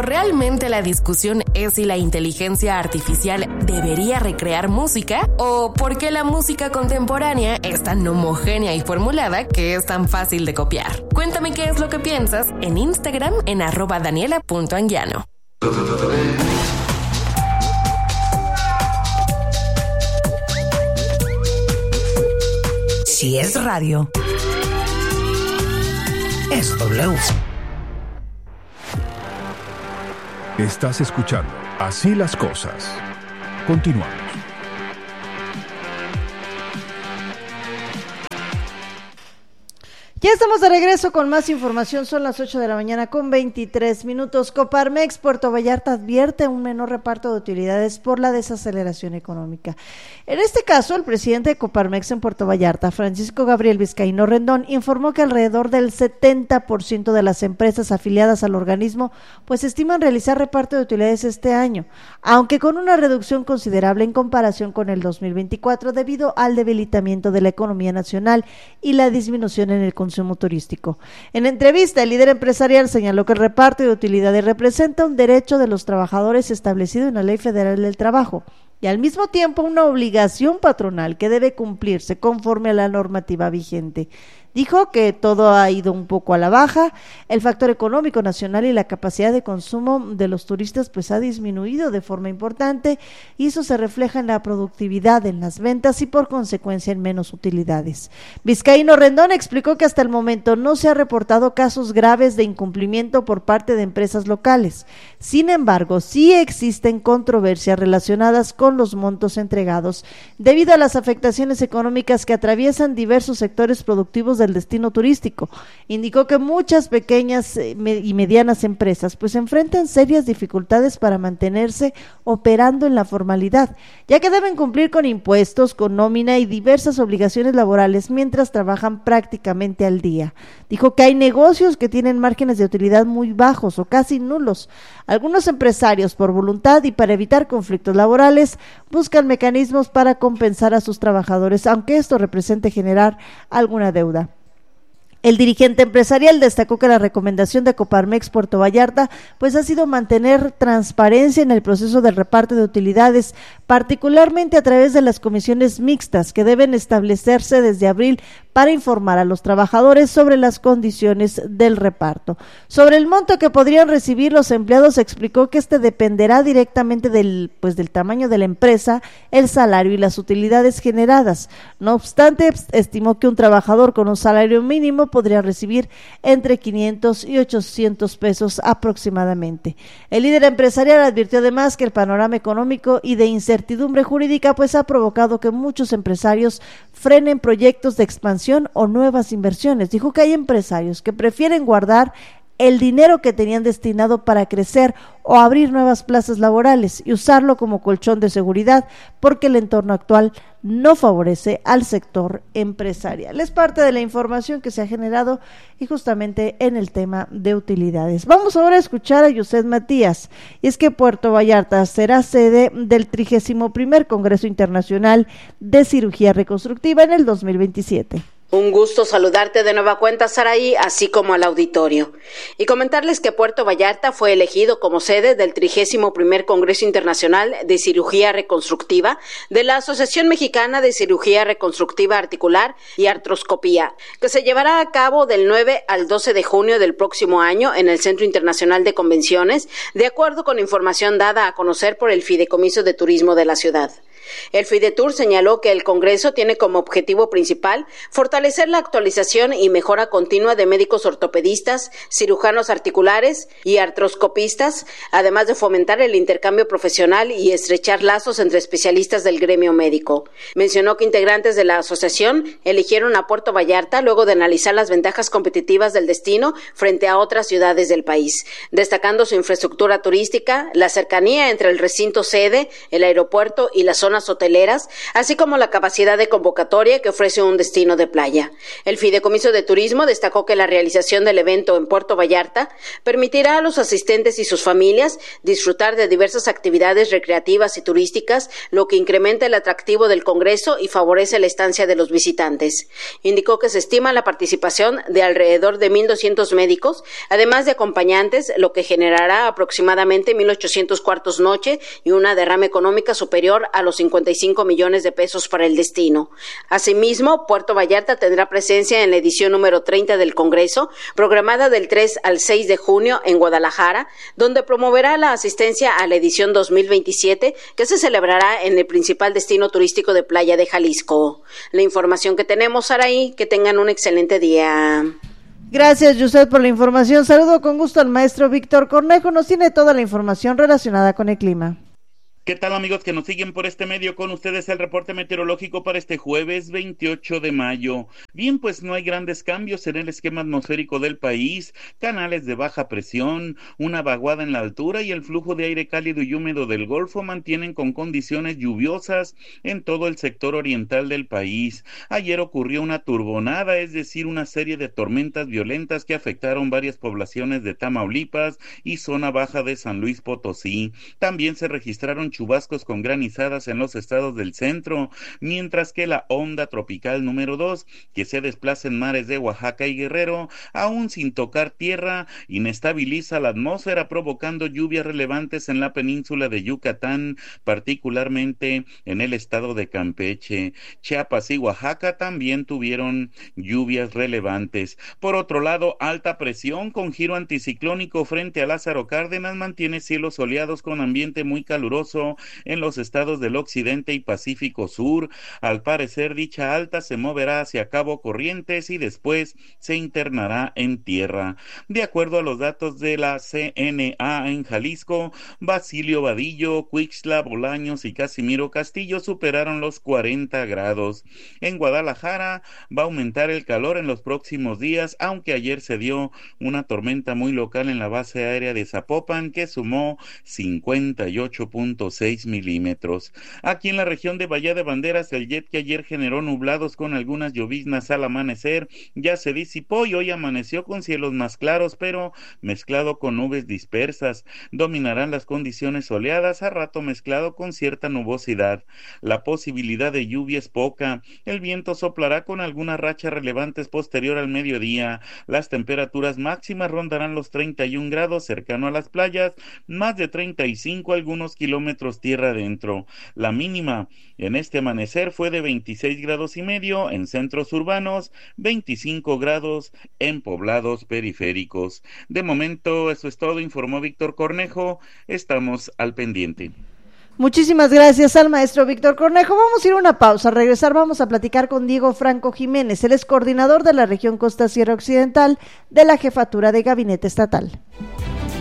¿realmente la discusión es si la inteligencia artificial debería recrear música? ¿O por qué la música contemporánea es tan homogénea y formulada que es tan fácil de copiar? Cuéntame qué es lo que piensas en Instagram en @daniela.anguiano. Si es radio, es W. Estás escuchando Así las Cosas. Continuamos. Ya estamos de regreso con más información, son las 8 de la mañana con 23 minutos. Coparmex Puerto Vallarta advierte un menor reparto de utilidades por la desaceleración económica. En este caso, el presidente de Coparmex en Puerto Vallarta, Francisco Gabriel Vizcaíno Rendón, informó que alrededor del 70% de las empresas afiliadas al organismo pues estiman realizar reparto de utilidades este año, aunque con una reducción considerable en comparación con el 2024 debido al debilitamiento de la economía nacional y la disminución en el consumo turístico. En entrevista, el líder empresarial señaló que el reparto de utilidades representa un derecho de los trabajadores establecido en la Ley Federal del Trabajo y al mismo tiempo una obligación patronal que debe cumplirse conforme a la normativa vigente. Dijo que todo ha ido un poco a la baja, el factor económico nacional y la capacidad de consumo de los turistas pues ha disminuido de forma importante y eso se refleja en la productividad, en las ventas y por consecuencia en menos utilidades. Vizcaíno Rendón explicó que hasta el momento no se ha reportado casos graves de incumplimiento por parte de empresas locales. Sin embargo, sí existen controversias relacionadas con los montos entregados debido a las afectaciones económicas que atraviesan diversos sectores productivos del destino turístico. Indicó que muchas pequeñas y medianas empresas pues enfrentan serias dificultades para mantenerse operando en la formalidad, ya que deben cumplir con impuestos, con nómina y diversas obligaciones laborales mientras trabajan prácticamente al día. Dijo que hay negocios que tienen márgenes de utilidad muy bajos o casi nulos. Algunos empresarios, por voluntad y para evitar conflictos laborales, buscan mecanismos para compensar a sus trabajadores, aunque esto represente generar alguna deuda. El dirigente empresarial destacó que la recomendación de Coparmex Puerto Vallarta pues ha sido mantener transparencia en el proceso del reparto de utilidades, particularmente a través de las comisiones mixtas que deben establecerse desde abril para informar a los trabajadores sobre las condiciones del reparto. Sobre el monto que podrían recibir los empleados, explicó que este dependerá directamente del tamaño de la empresa, el salario y las utilidades generadas. No obstante, estimó que un trabajador con un salario mínimo podría recibir entre 500 y 800 pesos aproximadamente. El líder empresarial advirtió además que el panorama económico y de incertidumbre jurídica pues ha provocado que muchos empresarios frenen proyectos de expansión o nuevas inversiones. Dijo que hay empresarios que prefieren guardar el dinero que tenían destinado para crecer o abrir nuevas plazas laborales y usarlo como colchón de seguridad porque el entorno actual no favorece al sector empresarial. Es parte de la información que se ha generado y justamente en el tema de utilidades. Vamos ahora a escuchar a Yuset Matías. Y es que Puerto Vallarta será sede del 31º Congreso Internacional de Cirugía Reconstructiva en el 2027. Un gusto saludarte de nueva cuenta, Saraí, así como al auditorio. Y comentarles que Puerto Vallarta fue elegido como sede del 31º Congreso Internacional de Cirugía Reconstructiva de la Asociación Mexicana de Cirugía Reconstructiva Articular y Artroscopía, que se llevará a cabo del 9 al 12 de junio del próximo año en el Centro Internacional de Convenciones, de acuerdo con información dada a conocer por el Fideicomiso de Turismo de la ciudad. El Fidetur señaló que el Congreso tiene como objetivo principal fortalecer la actualización y mejora continua de médicos ortopedistas, cirujanos articulares y artroscopistas, además de fomentar el intercambio profesional y estrechar lazos entre especialistas del gremio médico. Mencionó que integrantes de la asociación eligieron a Puerto Vallarta luego de analizar las ventajas competitivas del destino frente a otras ciudades del país, destacando su infraestructura turística, la cercanía entre el recinto sede, el aeropuerto y las zonas zonas hoteleras, así como la capacidad de convocatoria que ofrece un destino de playa. El Fideicomiso de Turismo destacó que la realización del evento en Puerto Vallarta permitirá a los asistentes y sus familias disfrutar de diversas actividades recreativas y turísticas, lo que incrementa el atractivo del Congreso y favorece la estancia de los visitantes. Indicó que se estima la participación de alrededor de 1,200 médicos, además de acompañantes, lo que generará aproximadamente 1,800 cuartos noche y una derrama económica superior a los 55 millones de pesos para el destino. Asimismo, Puerto Vallarta tendrá presencia en la edición número 30 del Congreso, programada del 3 al 6 de junio en Guadalajara, donde promoverá la asistencia a la edición 2027, que se celebrará en el principal destino turístico de Playa de Jalisco. La información que tenemos, Saraí, que tengan un excelente día. Gracias, Yusef, por la información. Saludo con gusto al maestro Víctor Cornejo. Nos tiene toda la información relacionada con el clima. ¿Qué tal, amigos que nos siguen por este medio? Con ustedes el reporte meteorológico para este jueves 28 de mayo. Bien, pues no hay grandes cambios en el esquema atmosférico del país, canales de baja presión, una vaguada en la altura y el flujo de aire cálido y húmedo del Golfo mantienen con condiciones lluviosas en todo el sector oriental del país. Ayer ocurrió una turbonada, es decir, una serie de tormentas violentas que afectaron varias poblaciones de Tamaulipas y zona baja de San Luis Potosí. También se registraron chubascos con granizadas en los estados del centro, mientras que la onda tropical número 2, que se desplaza en mares de Oaxaca y Guerrero, aún sin tocar tierra, inestabiliza la atmósfera, provocando lluvias relevantes en la península de Yucatán, particularmente en el estado de Campeche. Chiapas y Oaxaca también tuvieron lluvias relevantes. Por otro lado, alta presión con giro anticiclónico frente a Lázaro Cárdenas mantiene cielos soleados con ambiente muy caluroso en los estados del occidente y Pacífico Sur. Al parecer, dicha alta se moverá hacia Cabo Corrientes y después se internará en tierra. De acuerdo a los datos de la CNA en Jalisco, Basilio Vadillo, Cuixtla, Bolaños y Casimiro Castillo superaron los 40 grados. En Guadalajara va a aumentar el calor en los próximos días, aunque ayer se dio una tormenta muy local en la base aérea de Zapopan que sumó 58.6 milímetros. Aquí en la región de Bahía de Banderas, el jet que ayer generó nublados con algunas lloviznas al amanecer ya se disipó y hoy amaneció con cielos más claros, pero mezclado con nubes dispersas. Dominarán las condiciones soleadas, a rato mezclado con cierta nubosidad. La posibilidad de lluvia es poca. El viento soplará con algunas rachas relevantes posterior al mediodía. Las temperaturas máximas rondarán los 31 grados cercano a las playas, más de 35 algunos kilómetros tierra adentro. La mínima en este amanecer fue de 26 grados y medio en centros urbanos, 25 grados en poblados periféricos. De momento eso es todo, informó Víctor Cornejo. Estamos al pendiente. Muchísimas gracias al maestro Víctor Cornejo. Vamos a ir a una pausa. Al regresar vamos a platicar con Diego Franco Jiménez. Él es coordinador de la región Costa Sierra Occidental de la Jefatura de Gabinete Estatal.